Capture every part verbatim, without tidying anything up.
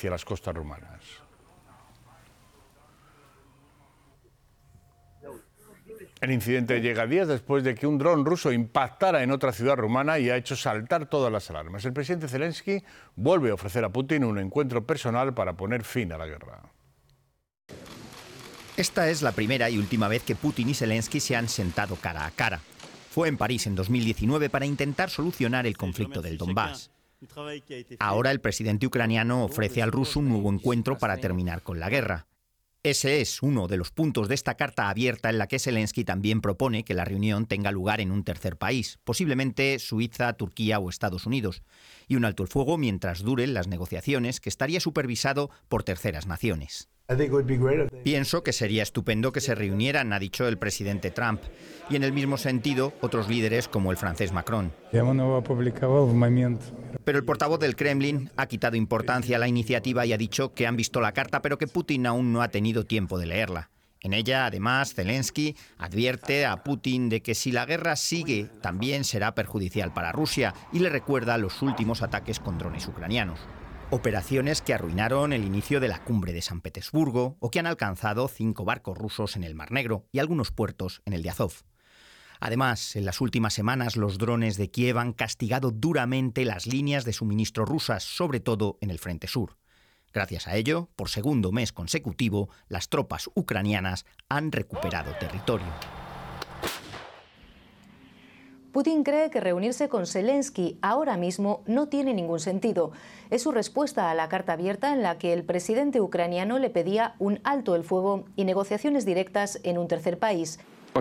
hacia las costas rumanas. El incidente llega días después de que un dron ruso impactara en otra ciudad rumana y ha hecho saltar todas las alarmas. El presidente Zelensky vuelve a ofrecer a Putin un encuentro personal para poner fin a la guerra. Esta es la primera y última vez que Putin y Zelensky se han sentado cara a cara. Fue en París en dos mil diecinueve para intentar solucionar el conflicto del Donbass. Ahora el presidente ucraniano ofrece al ruso un nuevo encuentro para terminar con la guerra. Ese es uno de los puntos de esta carta abierta en la que Zelensky también propone que la reunión tenga lugar en un tercer país, posiblemente Suiza, Turquía o Estados Unidos, y un alto el fuego mientras duren las negociaciones, que estaría supervisado por terceras naciones. Pienso que sería estupendo que se reunieran, ha dicho el presidente Trump, y en el mismo sentido otros líderes como el francés Macron. Pero el portavoz del Kremlin ha quitado importancia a la iniciativa y ha dicho que han visto la carta, pero que Putin aún no ha tenido tiempo de leerla. En ella, además, Zelensky advierte a Putin de que si la guerra sigue, también será perjudicial para Rusia, y le recuerda los últimos ataques con drones ucranianos. Operaciones que arruinaron el inicio de la cumbre de San Petersburgo o que han alcanzado cinco barcos rusos en el Mar Negro y algunos puertos en el de Azov. Además, en las últimas semanas los drones de Kiev han castigado duramente las líneas de suministro rusas, sobre todo en el frente sur. Gracias a ello, por segundo mes consecutivo, las tropas ucranianas han recuperado territorio. Putin cree que reunirse con Zelensky ahora mismo no tiene ningún sentido. Es su respuesta a la carta abierta en la que el presidente ucraniano le pedía un alto el fuego y negociaciones directas en un tercer país.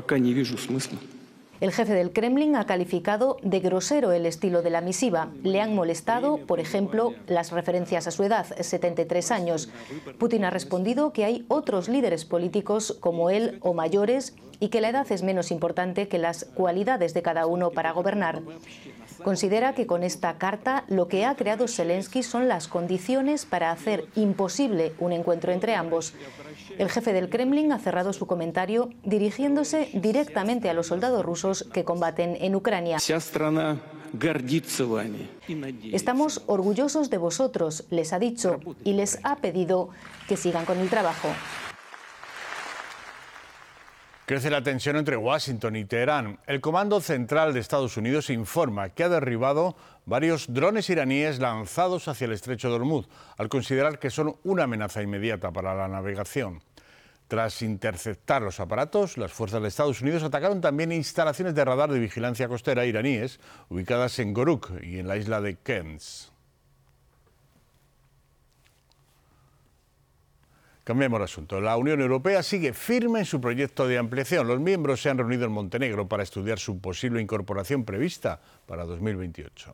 El jefe del Kremlin ha calificado de grosero el estilo de la misiva. Le han molestado, por ejemplo, las referencias a su edad, setenta y tres años. Putin ha respondido que hay otros líderes políticos como él o mayores y que la edad es menos importante que las cualidades de cada uno para gobernar. Considera que con esta carta lo que ha creado Zelensky son las condiciones para hacer imposible un encuentro entre ambos. El jefe del Kremlin ha cerrado su comentario dirigiéndose directamente a los soldados rusos que combaten en Ucrania. Estamos orgullosos de vosotros, les ha dicho, y les ha pedido que sigan con el trabajo. Crece la tensión entre Washington y Teherán. El Comando Central de Estados Unidos informa que ha derribado varios drones iraníes lanzados hacia el estrecho de Hormuz, al considerar que son una amenaza inmediata para la navegación. Tras interceptar los aparatos, las fuerzas de Estados Unidos atacaron también instalaciones de radar de vigilancia costera iraníes ubicadas en Goruk y en la isla de Kens. Cambiemos de asunto. La Unión Europea sigue firme en su proyecto de ampliación. Los miembros se han reunido en Montenegro para estudiar su posible incorporación prevista para dos mil veintiocho.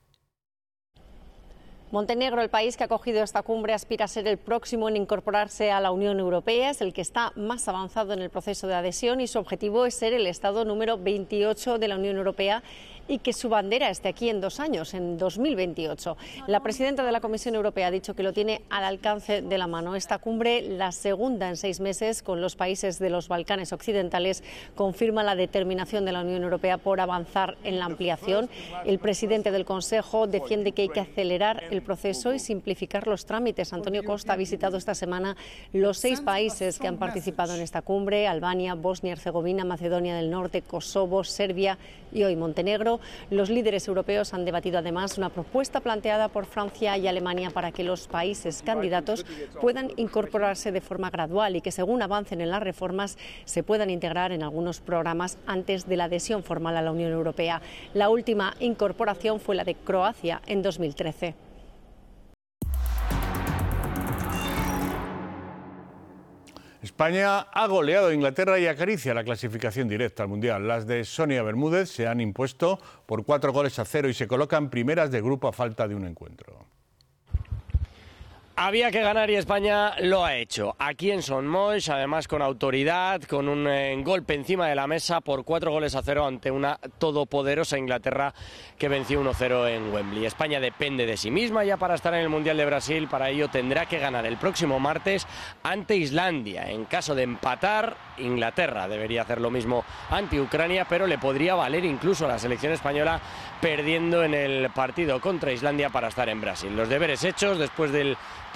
Montenegro, el país que ha acogido esta cumbre, aspira a ser el próximo en incorporarse a la Unión Europea. Es el que está más avanzado en el proceso de adhesión y su objetivo es ser el Estado número veintiocho de la Unión Europea y que su bandera esté aquí en dos años, en dos mil veintiocho. La presidenta de la Comisión Europea ha dicho que lo tiene al alcance de la mano. Esta cumbre, la segunda en seis meses con los países de los Balcanes occidentales, confirma la determinación de la Unión Europea por avanzar en la ampliación. El presidente del Consejo defiende que hay que acelerar el proceso y simplificar los trámites. Antonio Costa ha visitado esta semana los seis países que han participado en esta cumbre: Albania, Bosnia y Herzegovina, Macedonia del Norte, Kosovo, Serbia y hoy Montenegro. Los líderes europeos han debatido además una propuesta planteada por Francia y Alemania para que los países candidatos puedan incorporarse de forma gradual y que, según avancen en las reformas, se puedan integrar en algunos programas antes de la adhesión formal a la Unión Europea. La última incorporación fue la de Croacia en dos mil trece. España ha goleado a Inglaterra y acaricia la clasificación directa al Mundial. Las de Sonia Bermúdez se han impuesto por cuatro goles a cero y se colocan primeras de grupo a falta de un encuentro. Había que ganar y España lo ha hecho. Aquí en Son Moix, además con autoridad, con un eh, golpe encima de la mesa por cuatro goles a cero ante una todopoderosa Inglaterra que venció uno cero en Wembley. España depende de sí misma ya para estar en el Mundial de Brasil. Para ello tendrá que ganar el próximo martes ante Islandia. En caso de empatar, Inglaterra debería hacer lo mismo ante Ucrania, pero le podría valer incluso a la selección española perdiendo en el partido contra Islandia para estar en Brasil. Los deberes hechos después del